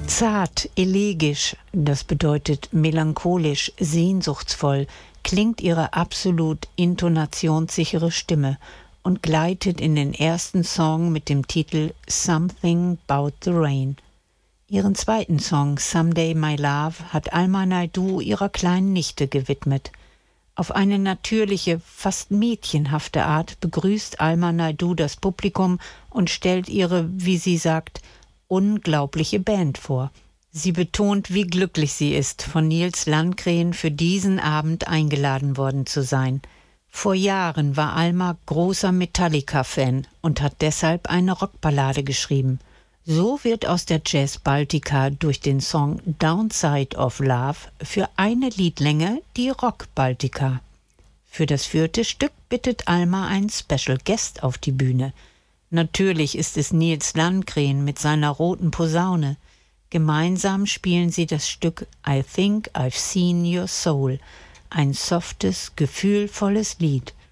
Zart, elegisch, das bedeutet melancholisch, sehnsuchtsvoll, klingt ihre absolut intonationssichere Stimme und gleitet in den ersten Song mit dem Titel Something About the Rain. Ihren zweiten Song Someday My Love hat Alma Naidoo ihrer kleinen Nichte gewidmet. Auf eine natürliche, fast mädchenhafte Art begrüßt Alma Naidoo das Publikum und stellt ihre, wie sie sagt, unglaubliche Band vor. Sie betont, wie glücklich sie ist, von Nils Landgren für diesen Abend eingeladen worden zu sein. Vor Jahren war Alma großer Metallica-Fan und hat deshalb eine Rockballade geschrieben. So wird aus der Jazz-Baltica durch den Song Downside of Love für eine Liedlänge die Rock-Baltica. Für das vierte Stück bittet Alma einen Special Guest auf die Bühne. Natürlich ist es Nils Landgren mit seiner roten Posaune. Gemeinsam spielen sie das Stück I Think I've Seen Your Soul, ein softes, gefühlvolles Lied.